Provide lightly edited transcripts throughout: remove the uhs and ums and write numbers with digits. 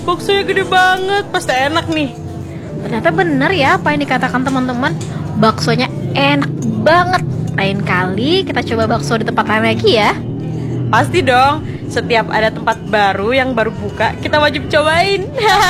baksonya gede banget, pasti enak nih. Ternyata bener ya apa yang dikatakan teman-teman. Baksonya enak banget. Lain kali kita coba bakso di tempat lain lagi ya. Pasti dong, setiap ada tempat baru yang baru buka, kita wajib cobain.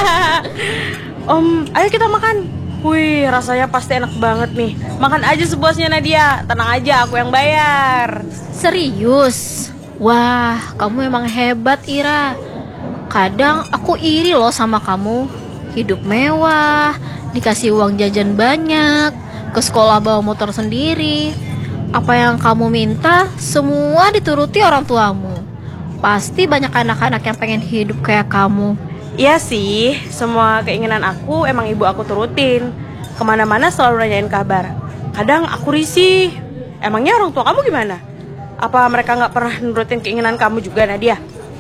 Om, ayo kita makan. Wih, rasanya pasti enak banget nih. Makan aja sepuasnya Nadia, tenang aja, aku yang bayar. Serius? Wah, kamu emang hebat Ira. Kadang aku iri loh sama kamu. Hidup mewah, dikasih uang jajan banyak, ke sekolah bawa motor sendiri. Apa yang kamu minta, semua dituruti orang tuamu. Pasti banyak anak-anak yang pengen hidup kayak kamu. Iya sih, semua keinginan aku emang ibu aku turutin. Kemana-mana selalu nanyain kabar. Kadang aku risih. Emangnya orang tua kamu gimana? Apa mereka nggak pernah nurutin keinginan kamu juga, Nadia?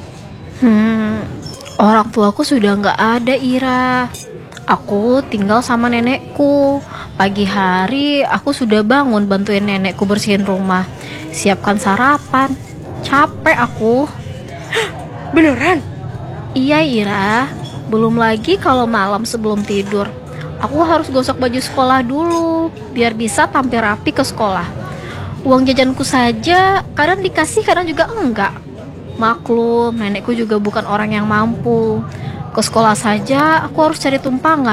Orang tuaku sudah nggak ada Ira. Aku tinggal sama nenekku. Pagi hari aku sudah bangun bantuin nenekku bersihin rumah, siapkan sarapan. Capek aku. Beneran? Iya Ira, belum lagi kalau malam sebelum tidur aku harus gosok baju sekolah dulu biar bisa tampil rapi ke sekolah. Uang jajanku saja kadang dikasih kadang juga enggak. Maklum, nenekku juga bukan orang yang mampu. Ke sekolah saja aku harus cari tumpangan.